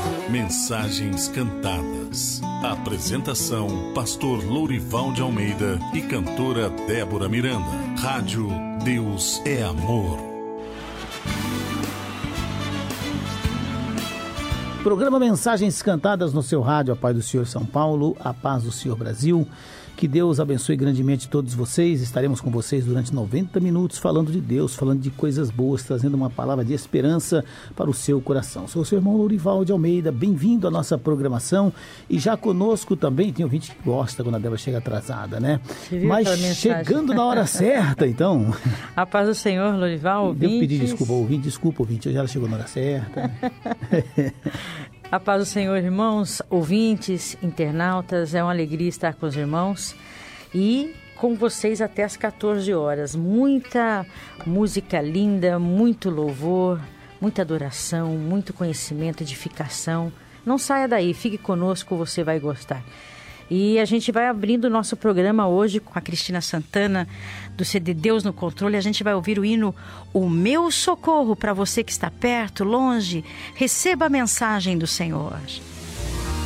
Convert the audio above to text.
Mensagens cantadas. Apresentação: Pastor Lourival de Almeida e cantora Débora Miranda. Rádio Deus é Amor. Programa Mensagens Cantadas no seu rádio. A paz do Senhor São Paulo, a paz do Senhor Brasil. Que Deus abençoe grandemente todos vocês. Estaremos com vocês durante 90 minutos falando de Deus, falando de coisas boas, trazendo uma palavra de esperança para o seu coração. Sou o seu irmão Lourival de Almeida, bem-vindo à nossa programação. E já conosco também, tem ouvinte que gosta quando a Débora chega atrasada, né? Mas chegando na hora certa, então. A paz do Senhor, Lourival, ouvintes. Eu pedi desculpa, ouvinte, hoje ela chegou na hora certa. A paz do Senhor, irmãos, ouvintes, internautas, é uma alegria estar com os irmãos e com vocês até às 14 horas. Muita música linda, muito louvor, muita adoração, muito conhecimento, edificação. Não saia daí, fique conosco, você vai gostar. E a gente vai abrindo o nosso programa hoje com a Cristina Santana, do CD Deus no Controle. A gente vai ouvir o hino O Meu Socorro. Para você que está perto, longe, receba a mensagem do Senhor.